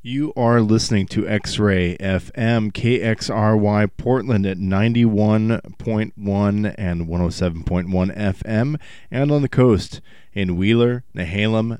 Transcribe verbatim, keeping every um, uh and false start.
You are listening to X-Ray F M, K X R Y Portland at ninety-one point one and one oh seven point one F M, and on the coast in Wheeler, Nehalem,